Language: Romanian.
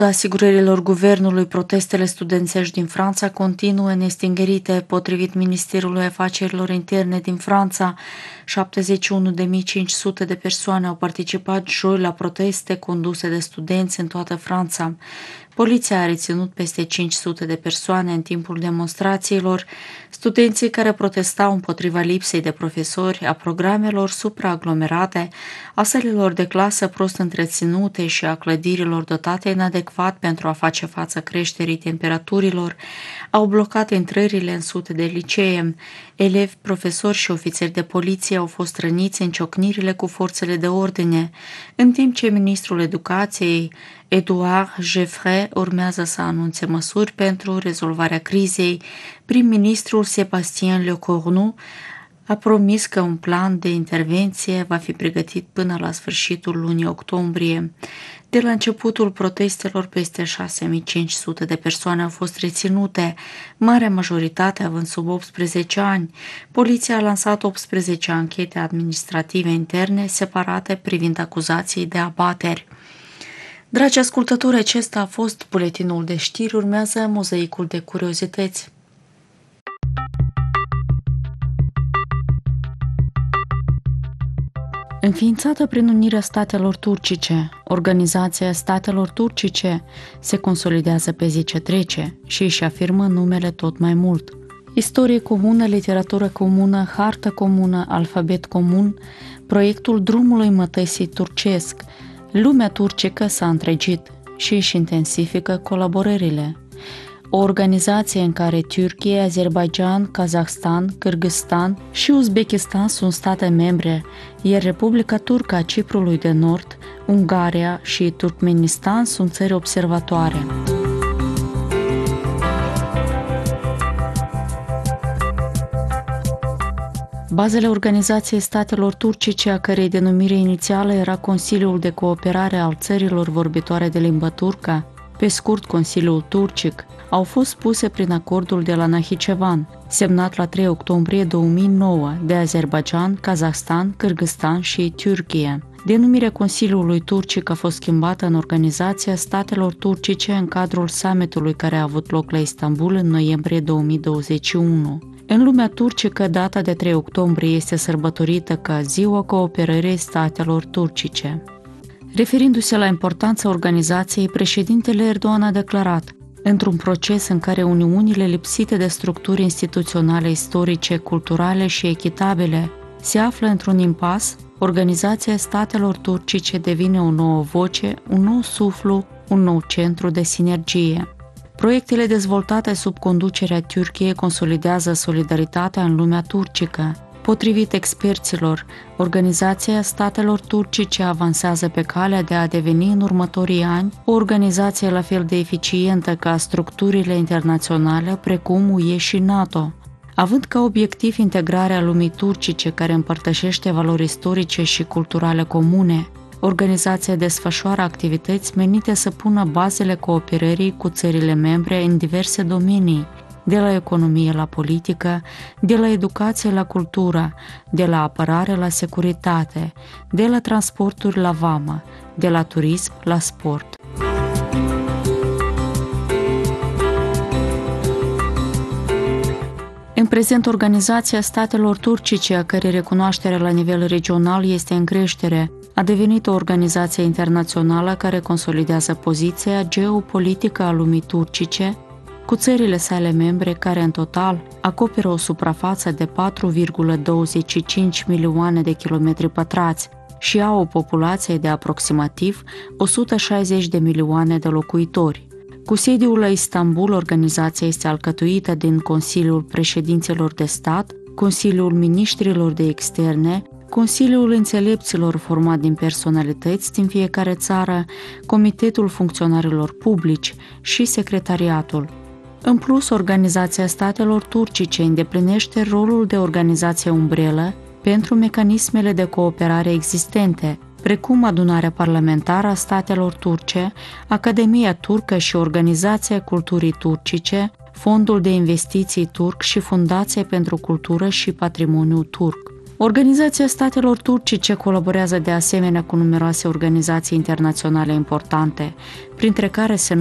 Asigurărilor guvernului, protestele studențești din Franța continuă nestingerite. Potrivit Ministerului Afacerilor Interne din Franța, 71.500 de persoane au participat joi la proteste conduse de studenți în toată Franța. Poliția a reținut peste 500 de persoane în timpul demonstrațiilor. Studenții care protestau împotriva lipsei de profesori, a programelor supraaglomerate, a sălilor de clasă prost întreținute și a clădirilor dotate inadecvat pentru a face față creșterii temperaturilor, au blocat intrările în sute de licee. Elevi, profesori și ofițeri de poliție au fost răniți în ciocnirile cu forțele de ordine, în timp ce ministrul educației, Édouard Geoffroy, urmează să anunțe măsuri pentru rezolvarea crizei. Prim-ministrul Sébastien Lecornu a promis că un plan de intervenție va fi pregătit până la sfârșitul lunii octombrie. De la începutul protestelor, peste 6.500 de persoane au fost reținute, marea majoritate având sub 18 ani. Poliția a lansat 18 anchete administrative interne separate privind acuzații de abateri. Dragi ascultători, acesta a fost buletinul de știri, urmează mozaicul de curiozități. Înființată prin Unirea Statelor Turcice, Organizația Statelor Turcice se consolidează pe zi ce trece și își afirmă numele tot mai mult. Istorie comună, literatură comună, hartă comună, alfabet comun, proiectul drumului mătăsii turcesc. Lumea turcică s-a întregit și își intensifică colaborările. O organizație în care Turcia, Azerbaidjan, Kazahstan, Kârgâzstan și Uzbekistan sunt state membre, iar Republica Turcă a Ciprului de Nord, Ungaria și Turkmenistan sunt țări observatoare. Bazele Organizației Statelor Turcice, a cărei denumire inițială era Consiliul de Cooperare al țărilor vorbitoare de limbă turcă, pe scurt Consiliul Turcic, au fost puse prin acordul de la Nahicevan, semnat la 3 octombrie 2009 de Azerbaidjan, Kazahstan, Kârgâzstan și Turcia. Denumirea Consiliului Turcic a fost schimbată în Organizația Statelor Turcice în cadrul summitului care a avut loc la Istanbul în noiembrie 2021. În lumea turcică, data de 3 octombrie este sărbătorită ca Ziua Cooperării Statelor Turcice. Referindu-se la importanța organizației, președintele Erdogan a declarat: într-un proces în care uniunile lipsite de structuri instituționale, istorice, culturale și echitabile se află într-un impas, Organizația Statelor Turcice devine o nouă voce, un nou suflu, un nou centru de sinergie. Proiectele dezvoltate sub conducerea Turciei consolidează solidaritatea în lumea turcică. Potrivit experților, Organizația Statelor Turcice avansează pe calea de a deveni în următorii ani o organizație la fel de eficientă ca structurile internaționale precum UE și NATO. Având ca obiectiv integrarea lumii turcice care împărtășește valori istorice și culturale comune, organizația desfășoară activități menite să pună bazele cooperării cu țările membre în diverse domenii, de la economie la politică, de la educație la cultură, de la apărare la securitate, de la transporturi la vamă, de la turism la sport. În prezent, Organizația Statelor Turcice, a cărei recunoaștere la nivel regional este în creștere, a devenit o organizație internațională care consolidează poziția geopolitică a lumii turcice, cu țările sale membre care în total acoperă o suprafață de 4,25 milioane de kilometri pătrați și au o populație de aproximativ 160 de milioane de locuitori. Cu sediul la Istanbul, organizația este alcătuită din Consiliul Președinților de Stat, Consiliul Ministrilor de Externe, Consiliul Înțelepților format din personalități din fiecare țară, Comitetul Funcționarilor Publici și Secretariatul. În plus, Organizația Statelor Turcice îndeplinește rolul de organizație umbrelă pentru mecanismele de cooperare existente, precum Adunarea Parlamentară a Statelor Turce, Academia Turcă și Organizația Culturii Turcice, Fondul de Investiții Turc și Fundația pentru Cultură și Patrimoniu Turc. Organizația Statelor Turcice colaborează de asemenea cu numeroase organizații internaționale importante, printre care se